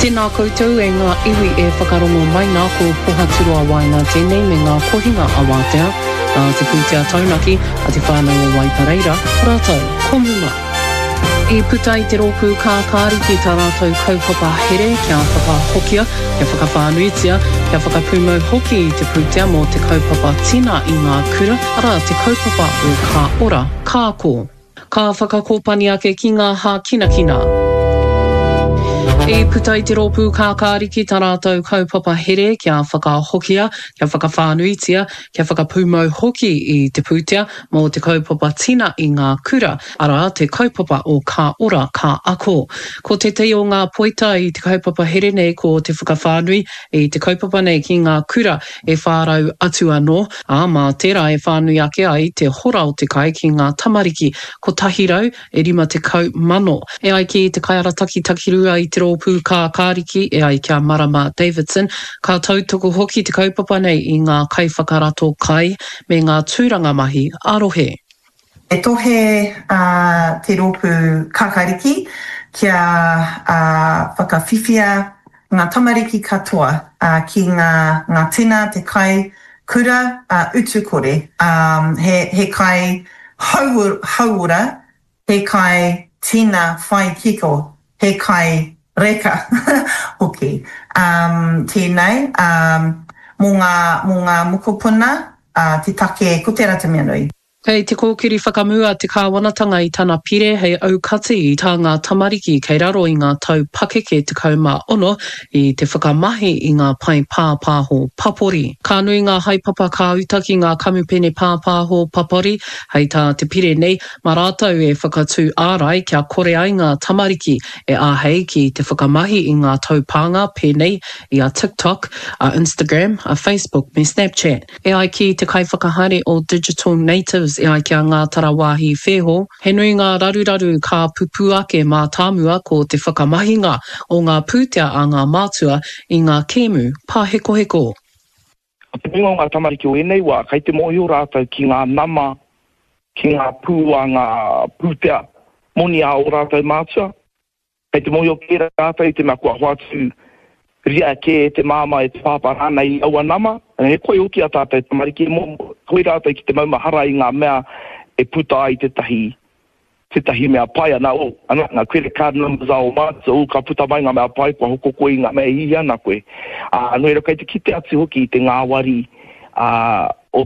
Tēnā koutou e ngā iwi e whakarongo mai ngā ko pohaturua waina tēnei me ngā kohinga awatea, te pūtea taunaki a te whānau o Waipareira, rātou, komuna. I puta i te rōpū kākāriki tā rātou kaupapa here kia whakahokia, kia whakawhānuitia, kia whakapūmau hoki i te pūtea mō te kaupapa tina i ngā kura, ara te kaupapa o ka ora, kāko. Ka whakakōpani ake ki ngā hā kinakina. I puta i te rōpū kākāriki tā rātou kaupapa here kia whakahokia, kia whakawhānuitia, kia whakapūmau hoki i te pūtea mō te kaupapa tina i ngā kura, ara te kaupapa o ka ora, ka ako. Ko te te o ngā poita i te kaupapa here nei ko te whakawhānui i te kaupapa nei ki ngā kura e whārau atu anō, mā tērā e whānui ake ai te hora o te kai ki ngā tamariki ko tahirau e 50 mano. E ai ki te kaiarataki takirua i te rōpū kākāriki e ai kia Marama Davidson, ka tautoko hoki te kaupapa nei i ngā kaiwhakarato kai me ngā tūranga mahi arohe. E tohe te rōpū kākāriki kia whakawhiwhia ngā tamariki katoa ki ngā tina te kai kura utu kore. He kai hauora, he kai tina whai kiko, he kai reka hoki. Tēnei, mō ngā mukupuna, te take ko te rata mea nui. Kei te kōkiri whakamua te kāwanatanga i tana pire hei aukati i tā ngā tamariki kei raro i ngā tau pakeke te kauma ono i te whakamahi i ngā pai pāpāho papori. Ka nui ngā haipapa ka utaki ngā kamupene pāpāho papori hei tā te pire nei mā rātou e whakatū ārai kia kore ai ngā tamariki e āhei ki te whakamahi i ngā taupanga pēnei i a TikTok, a Instagram, a Facebook me Snapchat. E ai ki te kai whakahare o Digital Natives e ai kia ngā tarawāhi wheho, he nui ngā raruraru ka pupu ake mā tāmua ko te whakamahinga o ngā pūtea a ngā mātua i ngā kēmu pāheko heko. Te mingo ngā tamariki o enei wā, kai te mohi o rātou ki ngā nama, ki ngā pūa ngā pūtea, moni a o rātou mātua. Kai te mohi o kē rātou i te mea kua hoatu, ria ke te māma e te pāparana i aua nama, he koe uki a tātou tamariki, koe rātou ki te maumahara i ngā mea e puta ai te tahi mea pai ana o, ngā credit card numbers a o mātua, ka puta mai ngā mea pai, kua hoko koe i ngā mea i ana koe. Noi rau kai te kite atu hoki i te ngā wari o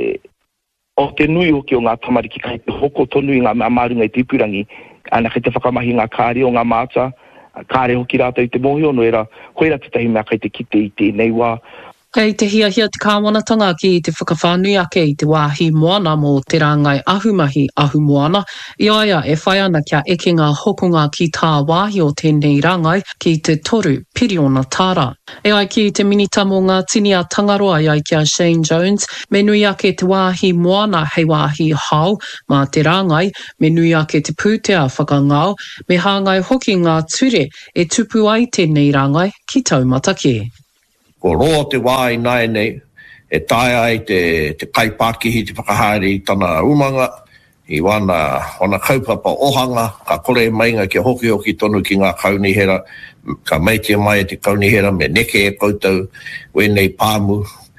te nui hoki o ngā tamariki, kai te hoko tonu i ngā mea marunga i te ipurangi, ana kai te whakamahi ngā kāre o ngā mātua, kāre hoki rātou i te mohi ono era, koe rā te tahi mea kai te kite i tēnei wā. Kei te hiahia te kāwanatanga ki te whakawhānui ake i te wāhi moana mō te rāngai ahumahi ahu moana. I aia e whai ana kia eke ngā hokonga ki tā wāhi o tēnei rāngai ki te toru piriona tāra. E ai ki te minita mō ngā tini a Tangaroa i ai kia Shane Jones, me nui ake te wāhi moana hei wāhi hau mā te rāngai, me nui ake te pūtea whakangao, me hāngai hoki ngā ture e tupu ai tēnei rāngai ki taumataki. Ko roa te wāi nai nei, e tae ai te kaipākihi te whakahare i tana umanga, i wana kaupapa ohanga, ka kore mainga ki hoki tonu ki ngā kaunihera, ka maitia mai e te kaunihera, me neke e koutou, wenei pāmu,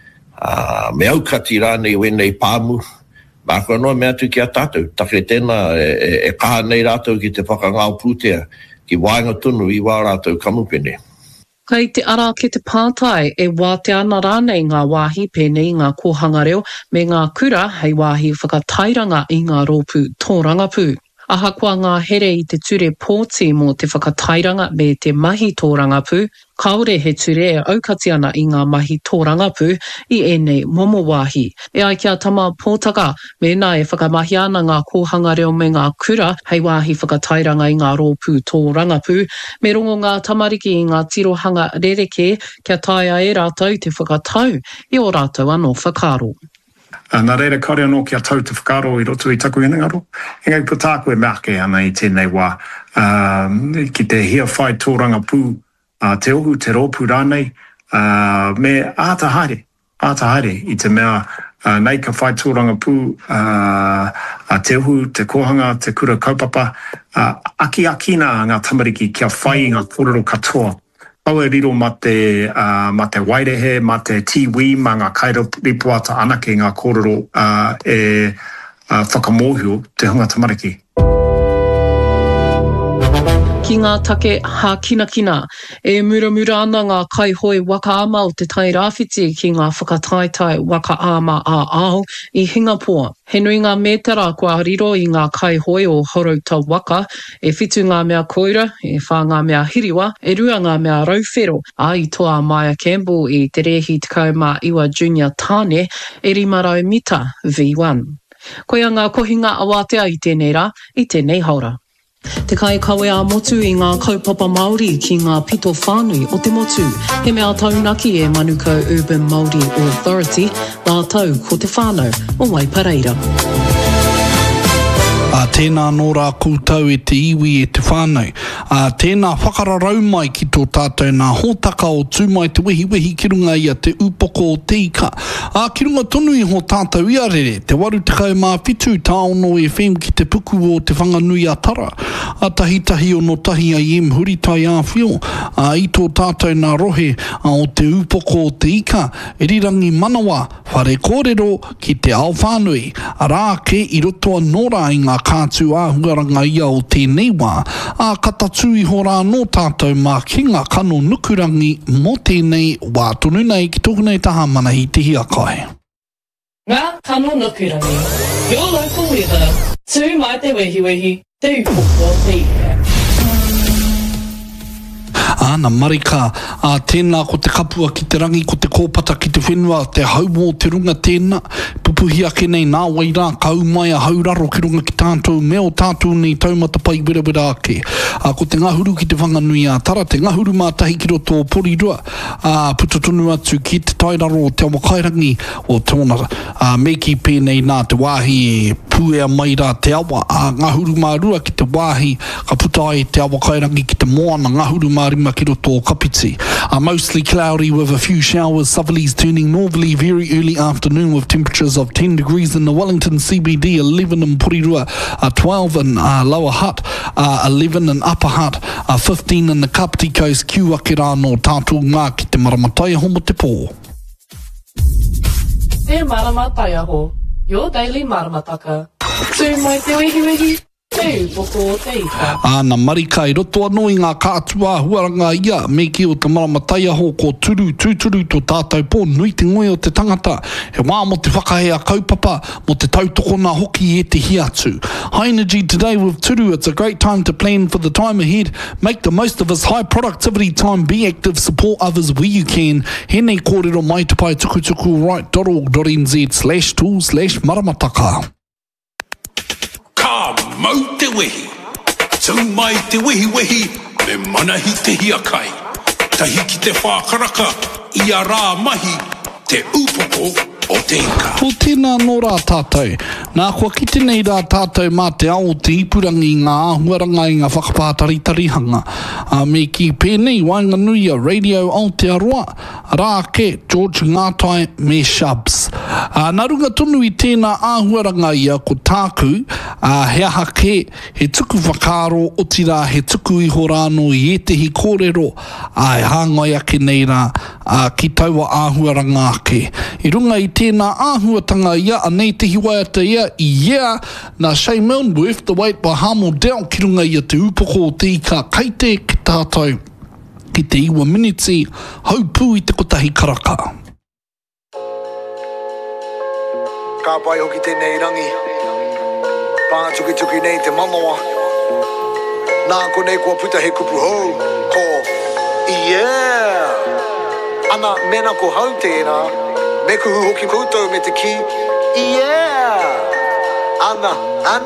me aukati rānei wenei pāmu, mā kua noa mea tu ki a tātou, take tēnā e kaha nei rātou ki te whakangao pūtea, ki wāinga tunu i wā rātou kamupene. Kei te ara ke te pātai e wāte ana rānei ngā wāhi pēnei ngā kōhanga reo me ngā kura hei wāhi whakatairanga i ngā rōpū tōrangapū. Ahakoa ngā here i te ture pōti mō te whakatairanga me te mahi tōrangapū, kaore he ture e aukati ana i ngā mahi tōrangapū i ēnei momo wāhi. E ai kia tama pōtaka, mēnā e whakamahi ana ngā kōhanga reo me ngā kura hei wāhi whakatairanga i ngā rōpū tōrangapū, me rongo ngā tamariki i ngā tirohanga rereke kia taia e rātou te whakatau i o rātou anō whakaro. Nā reira kaore anō kia tau te whakaro i roto i taku inangaro. Engai puta koe me ake ana i tēnei wā. Ki te hia whai tōranga pū, te ohu, te rōpū rānei, me ātahare i te mea nei ka whai tōranga pū, te ohu, te kohanga, te kura kaupapa, aki akina ngā tamariki kia whai ngā kōrero katoa Paue riro ma te wairehe, ma te tiwi, ma ngā kairaupuata ana ki ngā kōrero whakamohio te hunga tamariki. Ki ngā take hākina, muramura ana ngā kaihoi waka ama o te tai rāwhiti ki ngā whakataitai waka ama a ao I Hingapore. He nui ngā mētara kua riro I ngā kaihoi o Horota Waka, whitu ngā mea koira, whā ngā mea hiriwa, rua ngā mea rauwhero, a I toa Maya Campbell I te rehi tekau iwa junior tāne, 500 mita V1. Koia ngā kohinga awatea I tēnei rā, I tēnei haura. Te kai kawe a motu I ngā kaupapa Māori ki ngā pito whānui o te motu. He mea taunaki Manukau Urban Māori Authority, ngā tau ko te whānau o Waipareira. Tēnā nō rā kūtau te iwi te whānau. Tēnā whakararau mai ki tō tātou nā hōtaka o tūmai te wehi ki runga ia te upoko o te ika. Ki runga tonu I hō tātou iarere, te waru te kaumāwhitu tāono FM ki te puku o te whanganui a tara. Tahitahi o no tahi ai huritai a whio. I tō tātou nā rohe o te upoko o te ika, rirangi manawa, whare kōrero ki te ao whānui. Rā ke I rotoa nō rā I ngā kātu āhuaranga ia o tēnei wā, katatū I hōrā nō tātou mā ki ngā kano nukurangi mō tēnei wā tonu nei ki tōku nei taha mana I te hia kai. Ngā kano nukurangi. Your local weather. Tū mai te wehi, te upoko te ika. Nā marika, tēnā ko te kapua ki te rangi, ko te kōpata ki te whenua, te haumo te runga tēnā, pupuhi ake nei nā wairā, kau mai a hauraro ki runga ki tātou, me o tātou nei taumata pai wera ake. Ko te ngahuru ki te whanganui a tara, te ngahuru mātahi ki roto o porirua, pututunu atu ki te tairaro o te awakairangi o tōna meki pēnei nā te wāhi puea mai rā te awa, ngahuru mārua ki te wāhi, ka puta ai te awakairangi ki te moana, ngahuru mārima ki roto o kapiti. Mostly cloudy with a few showers, southerlies turning northerly very early afternoon with temperatures of 10 degrees in the Wellington CBD, 11 in Porirua, 12 in Lower Hutt, 11 in Upper Hutt, 15 in the Kapiti Coast, Q ake rā no tātou ngā ki te maramatai aho mo te pō. Te maramatai aho, your daily maramataka. Tū mai te wehi, te upoko o te ika. Nā marika I roto anō I ngā kātua huaranga ia, me ki o te maramatai aho ko tūturu tō tātou pō, nui te ngoe o te tangata, he wā mo te whakahea kaupapa, mo te tautokona hoki te hiatu. High energy today with turu, it's a great time to plan for the time ahead, make the most of this high productivity time, be active, support others where you can. He nei kōrero mai te pai tukutuku.right.org.nz/tools/maramataka. Ka mau te wehi, tau mai te wehi, me manahi te hia kai. Tahi ki te whākaraka, ia rā mahi, te upoko o te ika. Ko tēnā nō rā tātou, nā kua kite nei rā tātou mā te ao te ipurangi ngā āhuaranga I ngā whakapātaritarihanga. Me ki pēnei Wainganui a Radio Aotearoa, rā ke George Ngātai me Shubs. Nā runga tonu I tēnā āhuaranga ia ko tāku, he aha ke, he tuku whakaro otira, he tuku I horāno I etehi kōrero, he hāngai ake nei rā, ki taua āhuaranga ake. I runga I tēnā āhuatanga ia, anei te hiwaiata ia, nā Shay Milne worth the wait by harm or doubt ki runga ia te upoko o te ika, kei te ki tātou, ki te iwa miniti, haupū I te kotahi karaka. Ka pai hoki tēnei rangi, pā tuki nei te mamawa, nā konei kua puta he kupu hou, ko, ana mena ko hau tēnā, me kuhu hoki koutou me te ki, ana